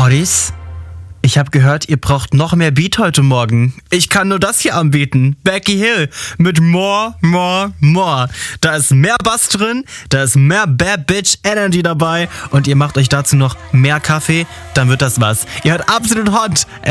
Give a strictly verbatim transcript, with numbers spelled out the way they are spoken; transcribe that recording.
Hotties, ich habe gehört, ihr braucht noch mehr Beat heute Morgen. Ich kann nur das hier anbieten. Becky Hill mit More, More, More. Da ist mehr Bass drin, da ist mehr Bad Bitch Energy dabei und ihr macht euch dazu noch mehr Kaffee, dann wird das was. Ihr hört Absolut Hot.